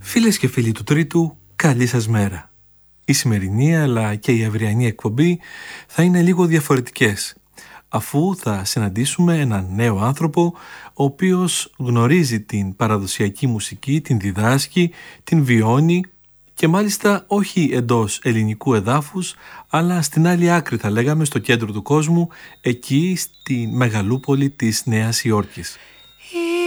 Φίλες και φίλοι του Τρίτου, καλή σας μέρα. Η σημερινή αλλά και η αυριανή εκπομπή θα είναι λίγο διαφορετικές, αφού θα συναντήσουμε έναν νέο άνθρωπο ο οποίος γνωρίζει την παραδοσιακή μουσική, την διδάσκει, την βιώνει και μάλιστα όχι εντός ελληνικού εδάφους, αλλά στην άλλη άκρη θα λέγαμε, στο κέντρο του κόσμου, εκεί στη μεγαλούπολη της Νέας Υόρκης.